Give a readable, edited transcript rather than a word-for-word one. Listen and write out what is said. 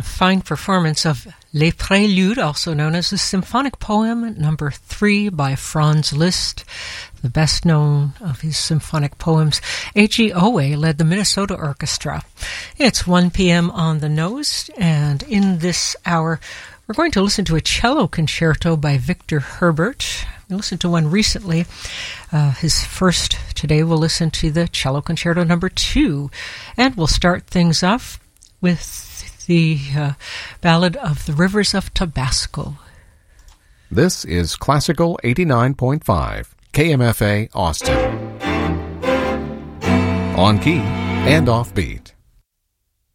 A fine performance of Les Préludes, also known as the Symphonic Poem Number 3 by Franz Liszt. The best known of his symphonic poems, A.G. Owe led the Minnesota Orchestra. It's 1 p.m. on the nose, and in this hour, we're going to listen to a cello concerto by Victor Herbert. We listened to one recently. His first today, we'll listen to the cello concerto number 2, and we'll start things off with the Ballad of the Rivers of Tabasco. This is Classical 89.5, KMFA Austin. On key and offbeat.